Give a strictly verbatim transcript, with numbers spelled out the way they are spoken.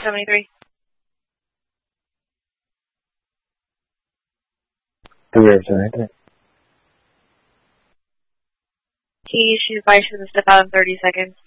seventy-three. three seventy-three. He should probably should have stepped out in thirty seconds.